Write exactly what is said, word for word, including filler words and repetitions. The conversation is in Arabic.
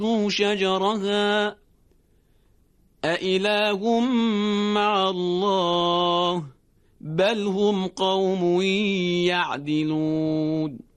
شجرها أإله مع الله بل هم قوم يعدلون